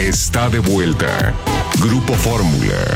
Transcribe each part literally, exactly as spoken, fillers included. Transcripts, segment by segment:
está de vuelta. Grupo Fórmula.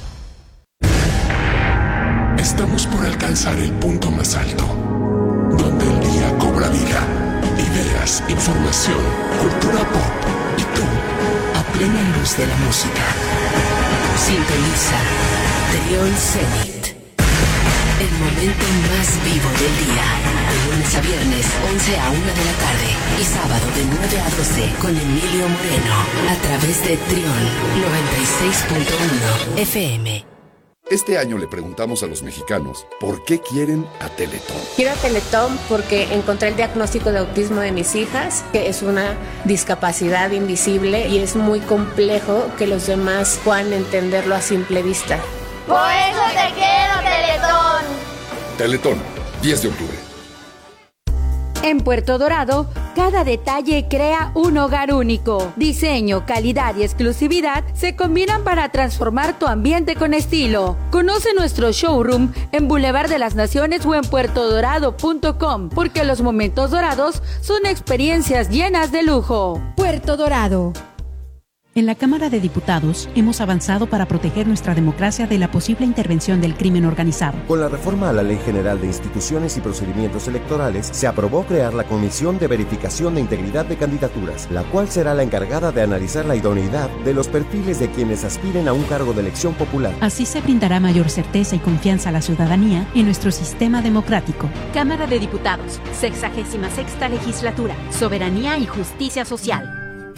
Estamos por alcanzar el punto más alto, donde el día cobra vida. Ideas, información, cultura pop y tú, a plena luz de la música. Sintoniza Trión Zenit. El momento más vivo del día. De lunes a viernes, once a una de la tarde. Y sábado de nueve a doce con Emilio Moreno. A través de Trión noventa y seis punto uno F M. Este año le preguntamos a los mexicanos por qué quieren a Teletón. Quiero a Teletón porque encontré el diagnóstico de autismo de mis hijas, que es una discapacidad invisible y es muy complejo que los demás puedan entenderlo a simple vista. Por eso te quiero, Teletón. Teletón, diez de octubre. En Puerto Dorado, cada detalle crea un hogar único. Diseño, calidad y exclusividad se combinan para transformar tu ambiente con estilo. Conoce nuestro showroom en Boulevard de las Naciones o en puerto dorado punto com, porque los momentos dorados son experiencias llenas de lujo. Puerto Dorado. En la Cámara de Diputados hemos avanzado para proteger nuestra democracia de la posible intervención del crimen organizado. Con la reforma a la Ley General de Instituciones y Procedimientos Electorales, se aprobó crear la Comisión de Verificación de Integridad de Candidaturas, la cual será la encargada de analizar la idoneidad de los perfiles de quienes aspiren a un cargo de elección popular. Así se brindará mayor certeza y confianza a la ciudadanía en nuestro sistema democrático. Cámara de Diputados, sexagésima sexta legislatura, soberanía y justicia social.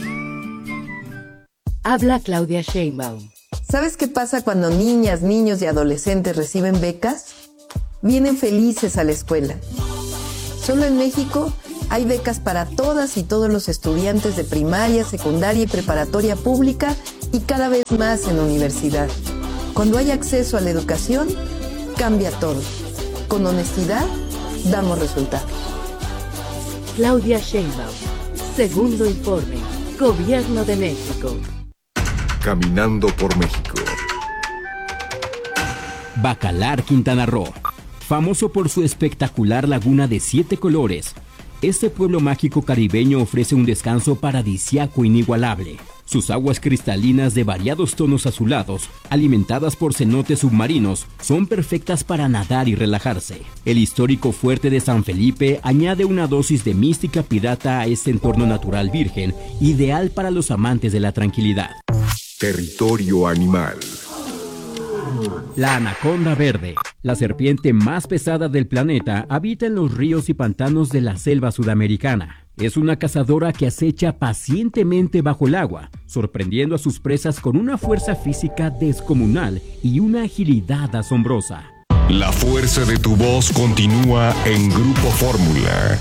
Habla Claudia Sheinbaum. ¿Sabes qué pasa cuando niñas, niños y adolescentes reciben becas? Vienen felices a la escuela. Solo en México hay becas para todas y todos los estudiantes de primaria, secundaria y preparatoria pública y cada vez más en universidad. Cuando hay acceso a la educación, cambia todo. Con honestidad, damos resultados. Claudia Sheinbaum. Segundo informe. Gobierno de México. Caminando por México. Bacalar, Quintana Roo. Famoso por su espectacular laguna de siete colores, este pueblo mágico caribeño ofrece un descanso paradisíaco inigualable. Sus aguas cristalinas de variados tonos azulados, alimentadas por cenotes submarinos, son perfectas para nadar y relajarse. El histórico fuerte de San Felipe añade una dosis de mística pirata a este entorno natural virgen, ideal para los amantes de la tranquilidad. Territorio animal. La anaconda verde, la serpiente más pesada del planeta, habita en los ríos y pantanos de la selva sudamericana. Es una cazadora que acecha pacientemente bajo el agua, sorprendiendo a sus presas con una fuerza física descomunal y una agilidad asombrosa. La fuerza de tu voz continúa en Grupo Fórmula.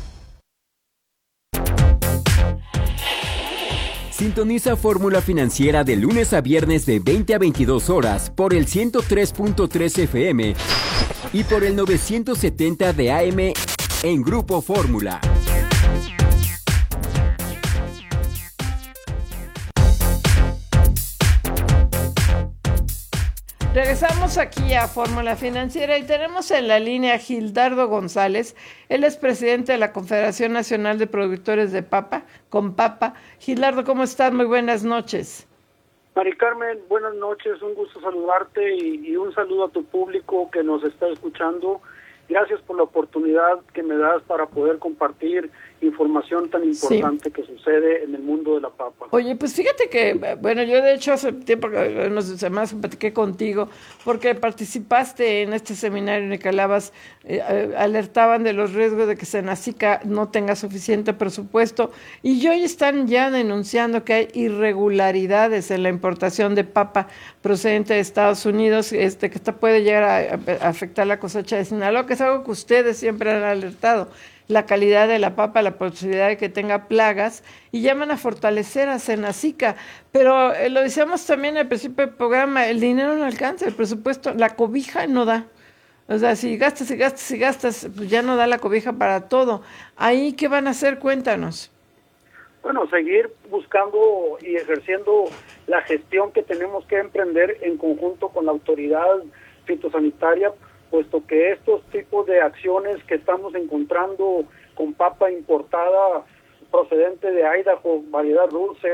Sintoniza Fórmula Financiera de lunes a viernes de veinte a veintidós horas por el ciento tres punto tres F M y por el novecientos setenta de A M en Grupo Fórmula. Regresamos aquí a Fórmula Financiera y tenemos en la línea a Gildardo González. Él es presidente de la Confederación Nacional de Productores de Papa, Compapa. Gildardo, ¿cómo estás? Muy buenas noches. Mari Carmen, buenas noches, un gusto saludarte y, y un saludo a tu público que nos está escuchando. Gracias por la oportunidad que me das para poder compartir información tan importante sí. que sucede en el mundo de la papa. Oye, pues fíjate que, bueno, yo de hecho hace tiempo, unas semanas platiqué contigo, porque participaste en este seminario en el que hablabas, eh, alertaban de los riesgos de que Senacica no tenga suficiente presupuesto, y hoy están ya denunciando que hay irregularidades en la importación de papa procedente de Estados Unidos, este que esta puede llegar a, a afectar la cosecha de Sinaloa, que es algo que ustedes siempre han alertado, la calidad de la papa, la posibilidad de que tenga plagas, y llaman a fortalecer a Senacica. Pero eh, lo decíamos también al principio del programa, el dinero no alcanza, el presupuesto, la cobija no da. O sea, si gastas y gastas y gastas, pues ya no da la cobija para todo. ¿Ahí qué van a hacer? Cuéntanos. Bueno, seguir buscando y ejerciendo la gestión que tenemos que emprender en conjunto con la autoridad fitosanitaria, puesto que estos tipos de acciones que estamos encontrando con papa importada procedente de Idaho, variedad Russet,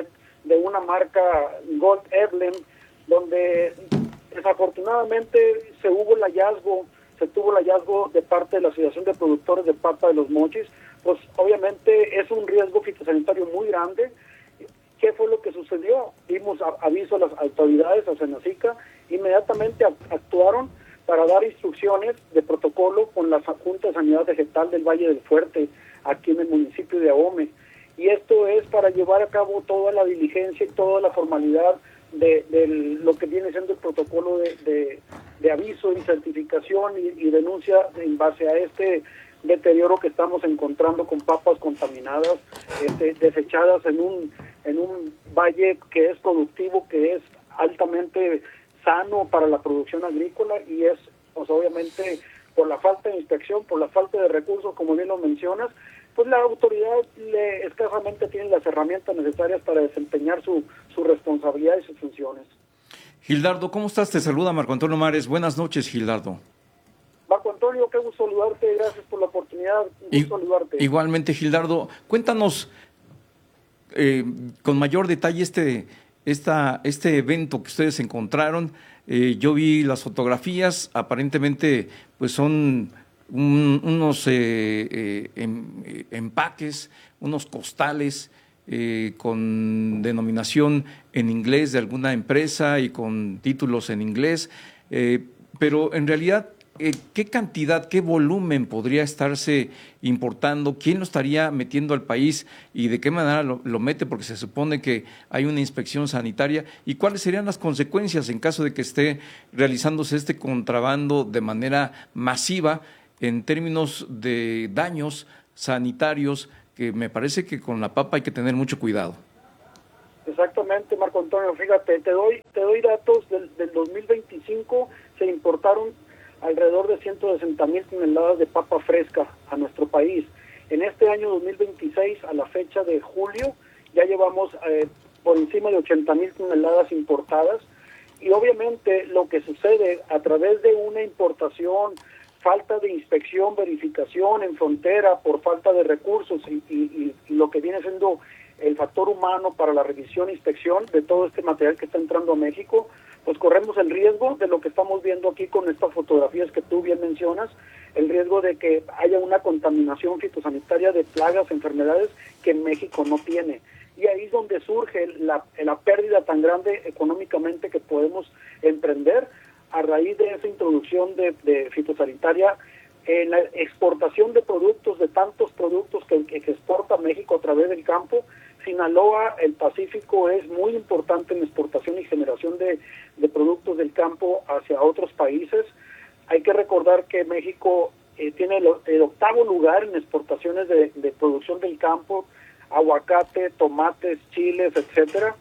de una marca Gold Heirloom, donde desafortunadamente se hubo el hallazgo, se tuvo el hallazgo de parte de la Asociación de Productores de Papa de los Mochis. Pues obviamente es un riesgo fitosanitario muy grande. ¿Qué fue lo que sucedió? Dimos aviso a las autoridades, a Senacica, inmediatamente actuaron para dar instrucciones de protocolo con la Junta de Sanidad Vegetal del Valle del Fuerte, aquí en el municipio de Ahome. Y esto es para llevar a cabo toda la diligencia y toda la formalidad de, de lo que viene siendo el protocolo de, de, de aviso y certificación y, y denuncia en base a este deterioro que estamos encontrando con papas contaminadas, este, desechadas en un en un valle que es productivo, que es altamente sano para la producción agrícola, y es pues obviamente por la falta de inspección, por la falta de recursos, como bien lo mencionas, pues la autoridad le, escasamente tiene las herramientas necesarias para desempeñar su, su responsabilidad y sus funciones. Gildardo, ¿cómo estás? Te saluda Marco Antonio Mares. Buenas noches, Gildardo. Marco Antonio, qué gusto saludarte, gracias por la oportunidad, un gusto I, saludarte. Igualmente, Gildardo, cuéntanos eh, con mayor detalle este, esta, este evento que ustedes encontraron. Eh, yo vi las fotografías, aparentemente pues son un, unos eh, eh, em, empaques, unos costales eh, con denominación en inglés de alguna empresa y con títulos en inglés, eh, pero en realidad Eh, ¿qué cantidad, qué volumen podría estarse importando? ¿Quién lo estaría metiendo al país y de qué manera lo, lo mete? Porque se supone que hay una inspección sanitaria. ¿Y cuáles serían las consecuencias en caso de que esté realizándose este contrabando de manera masiva en términos de daños sanitarios, que me parece que con la papa hay que tener mucho cuidado? Exactamente, Marco Antonio. Fíjate, te doy, te doy datos del, del dos mil veinticinco, se importaron alrededor de ciento sesenta mil toneladas de papa fresca a nuestro país. En este año dos mil veintiséis, a la fecha de julio, ya llevamos eh, por encima de ochenta mil toneladas importadas, y obviamente lo que sucede a través de una importación, falta de inspección, verificación en frontera por falta de recursos y, y, y lo que viene siendo el factor humano para la revisión e inspección de todo este material que está entrando a México, pues corremos el riesgo de lo que estamos viendo aquí con estas fotografías que tú bien mencionas, el riesgo de que haya una contaminación fitosanitaria de plagas, enfermedades que México no tiene. Y ahí es donde surge la, la pérdida tan grande económicamente que podemos emprender a raíz de esa introducción de, de fitosanitaria en la exportación de productos, de tantos productos que, que, que exporta México a través del campo. Sinaloa, el Pacífico, es muy importante en exportación y generación de, de productos del campo hacia otros países. Hay que recordar que México eh, tiene el, el octavo lugar en exportaciones de, de producción del campo, aguacate, tomates, chiles, etcétera,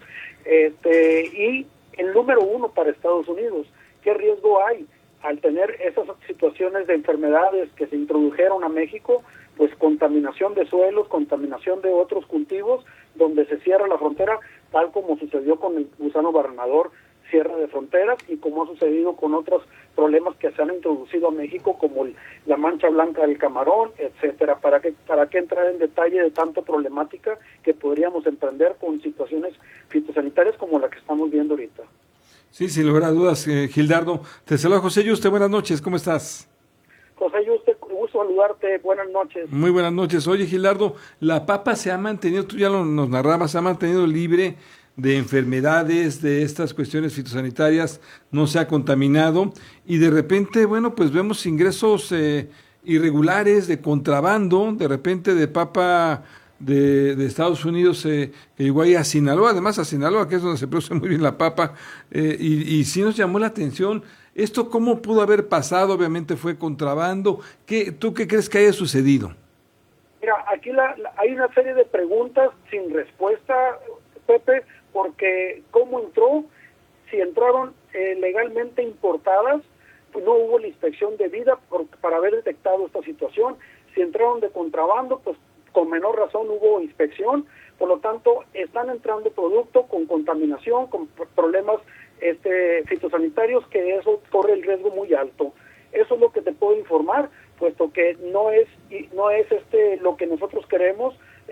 este, y el número uno para Estados Unidos. ¿Qué riesgo hay al tener esas situaciones de enfermedades que se introdujeron a México? Pues contaminación de suelos, contaminación de otros cultivos, donde se cierra la frontera, tal como sucedió con el gusano barrenador, cierre de fronteras, y como ha sucedido con otros problemas que se han introducido a México, como el, la mancha blanca del camarón, etcétera. ¿Para qué, para qué entrar en detalle de tanta problemática que podríamos emprender con situaciones fitosanitarias como la que estamos viendo ahorita? Sí, sin lugar a dudas, eh, Gildardo. Te saluda José Yuste, buenas noches, ¿cómo estás? José Yuste, gusto saludarte, buenas noches. Muy buenas noches. Oye, Gildardo, la papa se ha mantenido, tú ya lo, nos narrabas, se ha mantenido libre de enfermedades, de estas cuestiones fitosanitarias, no se ha contaminado, y de repente, bueno, pues vemos ingresos eh, irregulares de contrabando, de repente de papa de, de Estados Unidos eh, que llegó ahí a Sinaloa, además a Sinaloa, que es donde se produce muy bien la papa, eh, y, y sí nos llamó la atención. ¿Esto cómo pudo haber pasado? Obviamente fue contrabando. ¿Qué, ¿Tú qué crees que haya sucedido? Mira, aquí la, la, hay una serie de preguntas sin respuesta, Pepe, porque ¿cómo entró? Si entraron eh, legalmente importadas, pues no hubo la inspección debida por, para haber detectado esta situación. Si entraron de contrabando, pues con menor razón hubo inspección. Por lo tanto, están entrando productos con contaminación, con problemas este, fitosanitarios, que eso corre el riesgo muy alto. Eso es lo que te puedo informar, puesto que no es no es este lo que nosotros queremos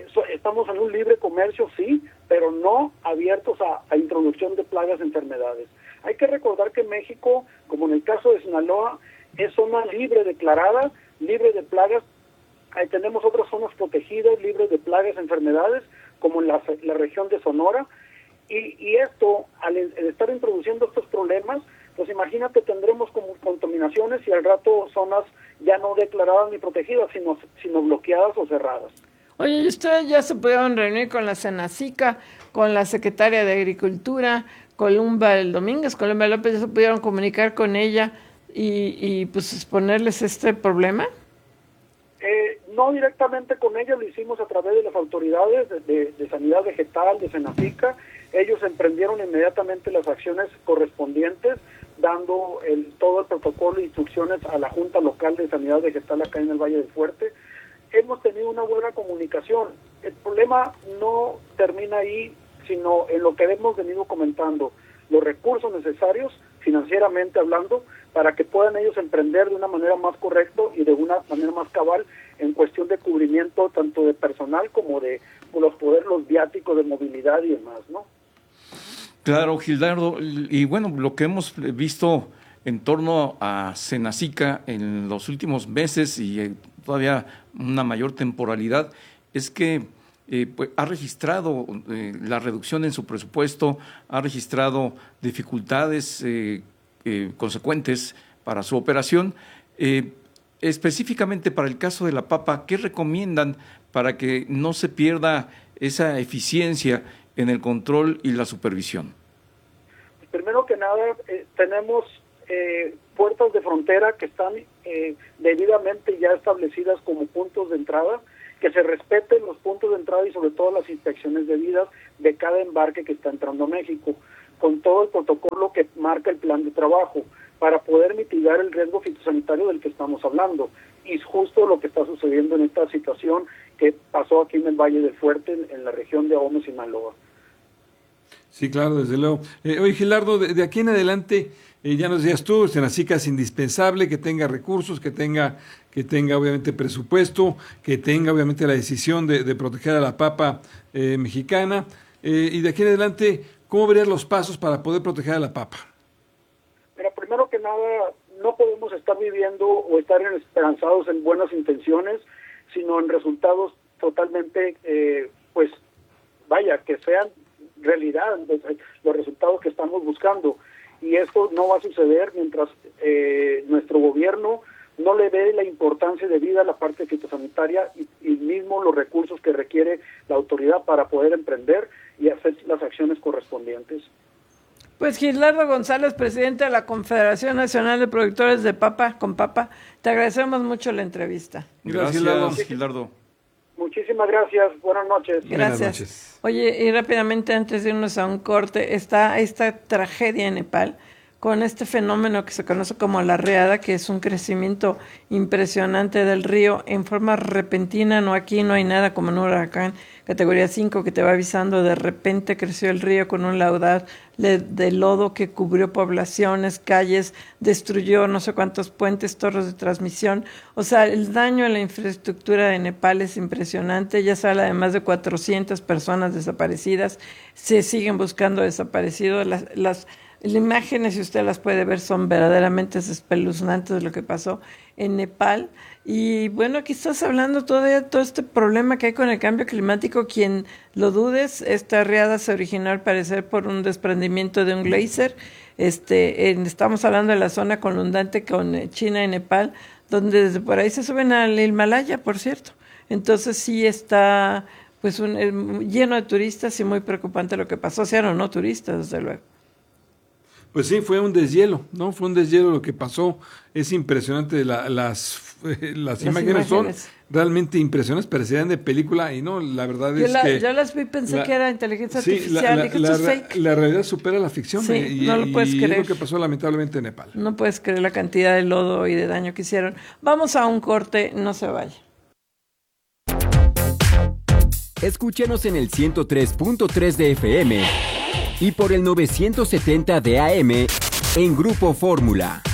estamos en un libre comercio, sí, pero no abiertos a, a introducción de plagas y enfermedades. Hay que recordar que México, como en el caso de Sinaloa, es zona libre declarada, libre de plagas. Ahí tenemos otras zonas protegidas, libres de plagas y enfermedades, como en la, la región de Sonora. Y, y esto, al, al estar introduciendo estos problemas, pues imagínate, tendremos como contaminaciones y al rato zonas ya no declaradas ni protegidas, sino, sino bloqueadas o cerradas. Oye, ¿y ustedes ya se pudieron reunir con la Senacica, con la secretaria de Agricultura, Columba el Domínguez, Columba López, ya se pudieron comunicar con ella y, y pues exponerles este problema? Eh, no directamente con ella, lo hicimos a través de las autoridades de, de, de Sanidad Vegetal, de Senacica. Ellos emprendieron inmediatamente las acciones correspondientes, dando el, todo el protocolo e instrucciones a la Junta Local de Sanidad Vegetal acá en el Valle del Fuerte. Hemos tenido una buena comunicación. El problema no termina ahí, sino en lo que hemos venido comentando, los recursos necesarios, financieramente hablando, para que puedan ellos emprender de una manera más correcta y de una manera más cabal en cuestión de cubrimiento tanto de personal como de los poderes, los viáticos de movilidad y demás, ¿no? Claro, Gildardo, y bueno, lo que hemos visto en torno a Senacica en los últimos meses y todavía una mayor temporalidad es que eh, pues, ha registrado eh, la reducción en su presupuesto, ha registrado dificultades eh, eh, consecuentes para su operación. Eh, específicamente para el caso de la papa, ¿qué recomiendan para que no se pierda esa eficiencia en el control y la supervisión? Primero que nada, eh, tenemos eh, puertas de frontera que están eh, debidamente ya establecidas como puntos de entrada, que se respeten los puntos de entrada y sobre todo las inspecciones debidas de cada embarque que está entrando a México, con todo el protocolo que marca el plan de trabajo, para poder mitigar el riesgo fitosanitario del que estamos hablando. Y es justo lo que está sucediendo en esta situación que pasó aquí en el Valle del Fuerte, en, en la región de Ahome, Sinaloa. Sí, claro, desde luego. Eh, oye, Gilardo, de, de aquí en adelante, eh, ya nos decías tú, Senacica es indispensable que tenga recursos, que tenga, que tenga obviamente presupuesto, que tenga obviamente la decisión de, de proteger a la papa eh, mexicana. Eh, y de aquí en adelante, ¿cómo verías los pasos para poder proteger a la papa? Mira, primero que nada, no podemos estar viviendo o estar esperanzados en buenas intenciones, sino en resultados totalmente, eh, pues, vaya, que sean realidad, los resultados que estamos buscando. Y esto no va a suceder mientras eh, nuestro gobierno no le dé la importancia debida a la parte fitosanitaria y, y mismo los recursos que requiere la autoridad para poder emprender y hacer las acciones correspondientes. Pues Gilardo González, presidente de la Confederación Nacional de Productores de Papa, con Papa, te agradecemos mucho la entrevista. Gracias, Gracias Gilardo. Muchísimas gracias, buenas noches. Gracias. Buenas noches. Oye, y rápidamente antes de irnos a un corte, está esta tragedia en Nepal con este fenómeno que se conoce como la riada, que es un crecimiento impresionante del río en forma repentina. No, aquí no hay nada como un huracán categoría cinco que te va avisando, de repente creció el río con un laudal de, de lodo que cubrió poblaciones, calles, destruyó no sé cuántos puentes, torres de transmisión. O sea, el daño en la infraestructura de Nepal es impresionante. Ya se habla de más de cuatrocientas personas desaparecidas, se siguen buscando desaparecidos. Las, las Las imágenes, si usted las puede ver, son verdaderamente espeluznantes de lo que pasó en Nepal. Y bueno, aquí estás hablando todavía de todo este problema que hay con el cambio climático. Quien lo dudes, esta riada se originó al parecer por un desprendimiento de un geyser. Este, en, estamos hablando de la zona colindante con China y Nepal, donde desde por ahí se suben al Himalaya, por cierto. Entonces sí está pues un, eh, lleno de turistas y muy preocupante lo que pasó, sean o no turistas, desde luego. Pues sí, fue un deshielo, ¿no? Fue un deshielo lo que pasó. Es impresionante, la, las, eh, las, las imágenes, imágenes son realmente impresionantes, parecían de película y no, la verdad yo es la, que... Yo las vi, pensé la, que era inteligencia sí, artificial. La, la, y que la, esto es la, fake. la realidad supera la ficción sí, y, no lo puedes y creer. es lo que pasó lamentablemente en Nepal. No puedes creer la cantidad de lodo y de daño que hicieron. Vamos a un corte, no se vaya. Escúchanos en el ciento tres punto tres de F M y por el novecientos setenta de A M en Grupo Fórmula.